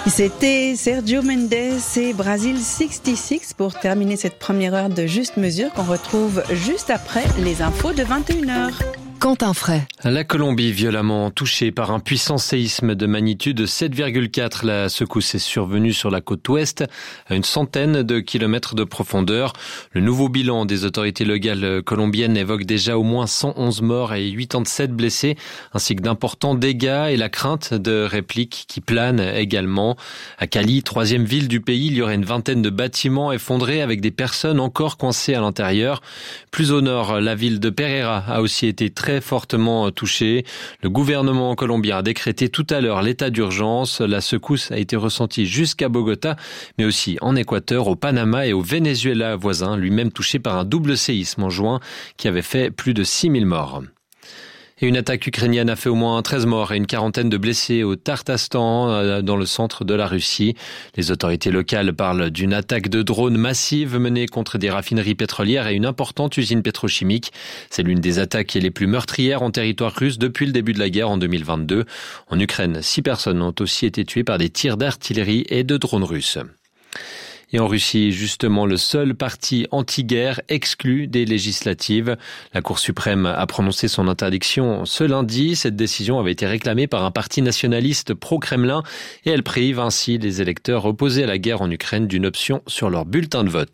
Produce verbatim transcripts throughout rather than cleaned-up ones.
C'était Sergio Mendes et Brasil soixante-six pour terminer cette première heure de Juste Mesure qu'on retrouve juste après les infos de vingt et une heures. Quentin Fray. La Colombie violemment touchée par un puissant séisme de magnitude sept virgule quatre. La secousse est survenue sur la côte ouest à une centaine de kilomètres de profondeur. Le nouveau bilan des autorités locales colombiennes évoque déjà au moins cent onze morts et quatre-vingt-sept blessés, ainsi que d'importants dégâts et la crainte de répliques qui planent également. À Cali, troisième ville du pays, il y aurait une vingtaine de bâtiments effondrés avec des personnes encore coincées à l'intérieur. Plus au nord, la ville de Pereira a aussi été très fortement touché. Le gouvernement colombien a décrété tout à l'heure l'état d'urgence. La secousse a été ressentie jusqu'à Bogota, mais aussi en Équateur, au Panama et au Venezuela voisin, lui-même touché par un double séisme en juin qui avait fait plus de six mille morts. Et une attaque ukrainienne a fait au moins treize morts et une quarantaine de blessés au Tartastan, dans le centre de la Russie. Les autorités locales parlent d'une attaque de drones massive menée contre des raffineries pétrolières et une importante usine pétrochimique. C'est l'une des attaques les plus meurtrières en territoire russe depuis le début de la guerre en deux mille vingt-deux. En Ukraine, six personnes ont aussi été tuées par des tirs d'artillerie et de drones russes. Et en Russie, justement, le seul parti anti-guerre exclu des législatives. La Cour suprême a prononcé son interdiction ce lundi. Cette décision avait été réclamée par un parti nationaliste pro-Kremlin et elle prive ainsi les électeurs opposés à la guerre en Ukraine d'une option sur leur bulletin de vote.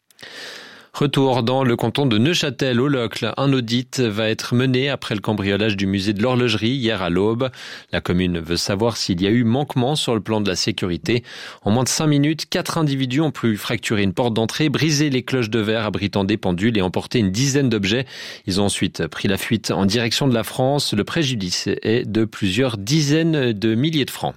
Retour dans le canton de Neuchâtel au Locle. Un audit va être mené après le cambriolage du musée de l'horlogerie hier à l'aube. La commune veut savoir s'il y a eu manquement sur le plan de la sécurité. En moins de cinq minutes, quatre individus ont pu fracturer une porte d'entrée, briser les cloches de verre abritant des pendules et emporter une dizaine d'objets. Ils ont ensuite pris la fuite en direction de la France. Le préjudice est de plusieurs dizaines de milliers de francs.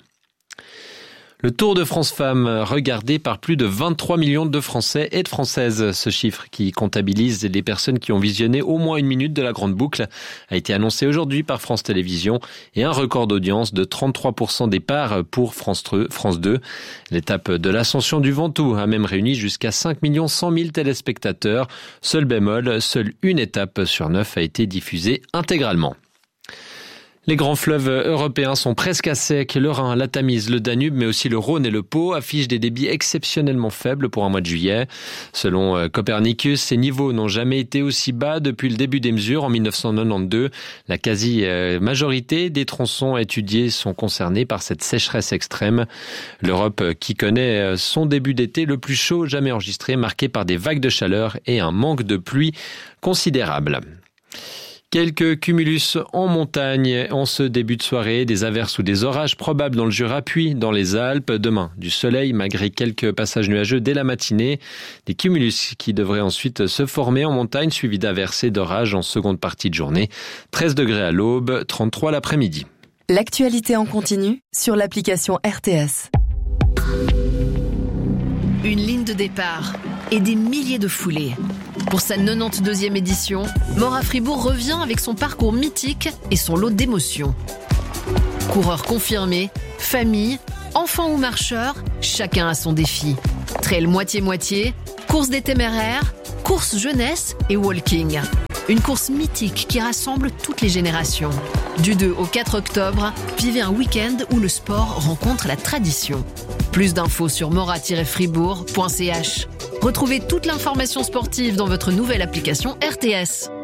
Le Tour de France Femmes, regardé par plus de vingt-trois millions de Français et de Françaises. Ce chiffre qui comptabilise les personnes qui ont visionné au moins une minute de la grande boucle a été annoncé aujourd'hui par France Télévisions et un record d'audience de trente-trois pour cent des parts pour France deux. L'étape de l'ascension du Ventoux a même réuni jusqu'à cinq millions cent mille téléspectateurs. Seul bémol, seule une étape sur neuf a été diffusée intégralement. Les grands fleuves européens sont presque à sec. Le Rhin, la Tamise, le Danube, mais aussi le Rhône et le Pô affichent des débits exceptionnellement faibles pour un mois de juillet. Selon Copernicus, ces niveaux n'ont jamais été aussi bas depuis le début des mesures en dix-neuf cent quatre-vingt-douze. La quasi-majorité des tronçons étudiés sont concernés par cette sécheresse extrême. L'Europe qui connaît son début d'été le plus chaud jamais enregistré, marqué par des vagues de chaleur et un manque de pluie considérable. Quelques cumulus en montagne en ce début de soirée, des averses ou des orages probables dans le Jura puis dans les Alpes. Demain, du soleil malgré quelques passages nuageux dès la matinée. Des cumulus qui devraient ensuite se former en montagne, suivis d'averses et d'orages en seconde partie de journée. treize degrés à l'aube, trente-trois l'après-midi. L'actualité en continu sur l'application R T S. Une ligne de départ et des milliers de foulées. Pour sa quatre-vingt-douzième édition, Mora Fribourg revient avec son parcours mythique et son lot d'émotions. Coureurs confirmés, familles, enfants ou marcheurs, chacun a son défi. Trail moitié-moitié, course des téméraires, course jeunesse et walking. Une course mythique qui rassemble toutes les générations. Du deux au quatre octobre, vivez un week-end où le sport rencontre la tradition. Plus d'infos sur mora tiret fribourg point c h. Retrouvez toute l'information sportive dans votre nouvelle application R T S.